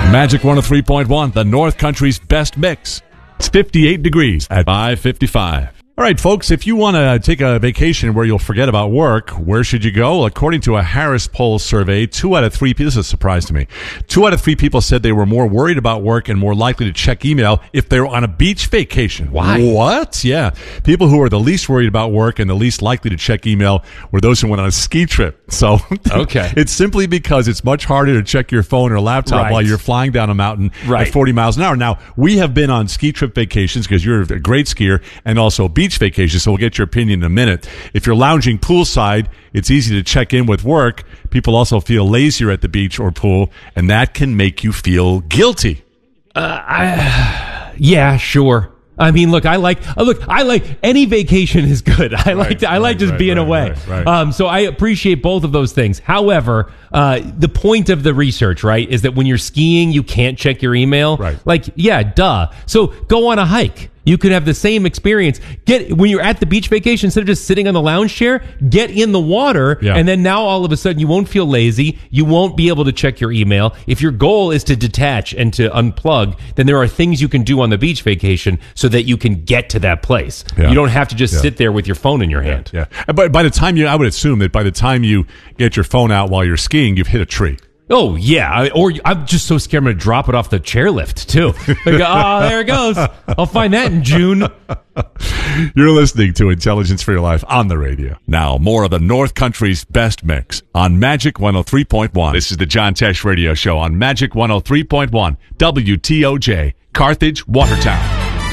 Magic 103.1, the North Country's best mix. It's 58 degrees at 5:55. All right, folks, if you want to take a vacation where you'll forget about work, where should you go? According to a Harris Poll survey, 2 out of 3 people, this is a surprise to me, 2 out of 3 people said they were more worried about work and more likely to check email if they were on a beach vacation. Why? What? Yeah. People who are the least worried about work and the least likely to check email were those who went on a ski trip. So okay. It's simply because it's much harder to check your phone or laptop while you're flying down a mountain at 40 miles an hour. Now, we have been on ski trip vacations because you're a great skier, and also beach vacations, so we'll get your opinion in a minute. If you're lounging poolside, it's easy to check in with work. People also feel lazier at the beach or pool, and that can make you feel guilty. Yeah, sure. I mean, look, I like any vacation is good. I like just being away. Right. So I appreciate both of those things. However, the point of the research, right, is that when you're skiing, you can't check your email. Right. Like, yeah, duh. So go on a hike. You could have the same experience. When you're at the beach vacation, instead of just sitting on the lounge chair, get in the water, and then now all of a sudden you won't feel lazy. You won't be able to check your email. If your goal is to detach and to unplug, then there are things you can do on the beach vacation so that you can get to that place. Yeah. You don't have to just sit there with your phone in your hand. Yeah. But by the time I would assume that by the time you get your phone out while you're skiing, you've hit a tree. Oh, yeah. Or I'm just so scared I'm going to drop it off the chairlift, too. Like, there it goes. I'll find that in June. You're listening to Intelligence for Your Life on the radio. Now, more of the North Country's best mix on Magic 103.1. This is the John Tesh Radio Show on Magic 103.1, WTOJ, Carthage, Watertown.